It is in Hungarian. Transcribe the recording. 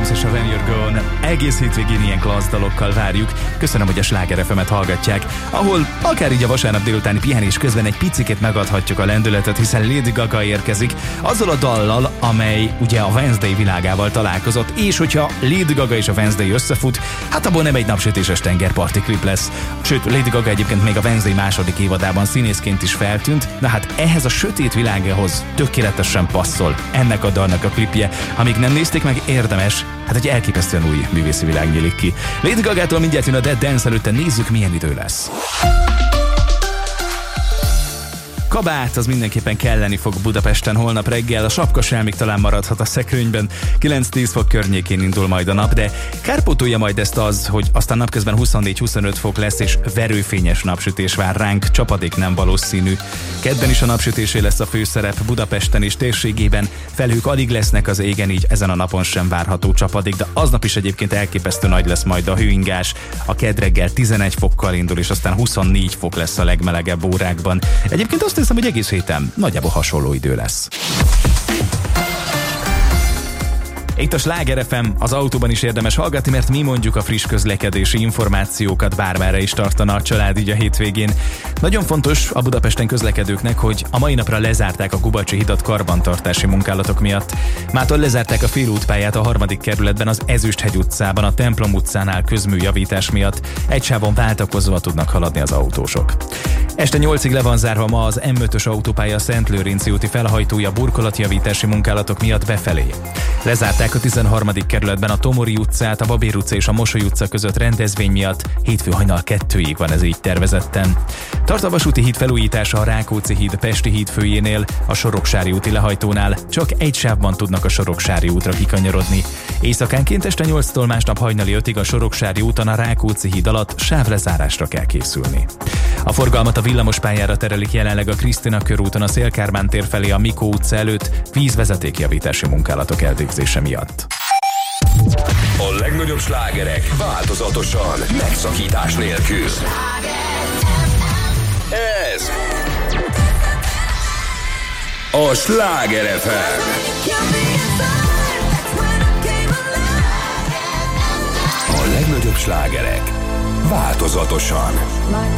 Adams és a When You're Gone. Egész hétvégén ilyen klassz dalokkal várjuk. Köszönöm, hogy a Sláger FM-et hallgatják, ahol akár így a vasárnap délutáni pihenés közben egy picikét megadhatjuk a lendületet, hiszen Lady Gaga érkezik azzal a dallal, amely ugye a Wednesday világával találkozott, és hogyha Lady Gaga és a Wednesday összefut, hát abból nem egy napsütéses tengerparti klip lesz. Sőt, Lady Gaga egyébként még a Wednesday második évadában színészként is feltűnt, na hát ehhez a sötét világához tökéletesen passzol ennek a dalnak a klipje. Amíg nem nézték meg, érdemes, hát egy elképesztően új művészi világ nyílik ki. Lady Gagától mindjárt jön a Dead Dance, előtte nézzük, milyen idő lesz. Kabát az mindenképpen kelleni fog Budapesten holnap reggel, a sapka még talán maradhat a szekrényben, 9-10 fok környékén indul majd a nap, de kárpótolja majd ezt az, hogy aztán napközben 24-25 fok lesz, és verőfényes napsütés vár ránk, csapadék nem valószínű. Kedden is a napsütésé lesz a főszerep, Budapesten és térségében felhők alig lesznek az égen, így ezen a napon sem várható csapadék, de aznap is egyébként elképesztő nagy lesz majd a hőingás. A kedd reggel 11 fokkal indul, és aztán 24 fok lesz a legmelegebb órákban. Egyébként azt hiszem, hogy egész héten nagyjából hasonló idő lesz. Itt a Sláger FM, az autóban is érdemes hallgatni, mert mi mondjuk a friss közlekedési információkat, bármerre is tartana a család így a hétvégén. Nagyon fontos a Budapesten közlekedőknek, hogy a mai napra lezárták a Gubacsi hidat karbantartási munkálatok miatt. Mától lezárták a félútpályát a 3. kerületben, az Ezüsthegy utcában, a Templom utcánál közműjavítás miatt. Egy sávon váltakozva tudnak haladni az autósok. Este 8-ig le van zárva ma az M5-ös autópálya Szentlőrinci úti felhajtója burkolatjavítási munkálatok miatt befelé. Lezárták a 13. kerületben a Tomori utcát, a Babér utca és a Mosoly utca között rendezvény miatt, hétfő hajnal 2-ig van ez így tervezetten. Tart a vasúti híd felújítása a Rákóczi híd Pesti híd főjénél, a Soroksári úti lehajtónál, csak egy sávban tudnak a Soroksári útra kikanyarodni. Éjszakánként este 8-tól másnap hajnali 5-ig a Soroksári úton a Rákóczi híd alatt sávlezárásra kell készülni. A forgalmat a villamospályára terelik jelenleg a Krisztina körúton a Széll-Kármán tér felé a Mikó utca előtt vízvezetékjavítási munkálatok elvégzése miatt. A legnagyobb slágerek változatosan, megszakítás nélkül. Ez a Sláger FM. A legnagyobb slágerek változatosan.